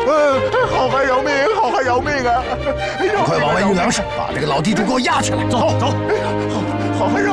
好汉饶命，好汉饶命啊！ 快往外运粮食，把这个老地主给我押起来。走走， 好汉饶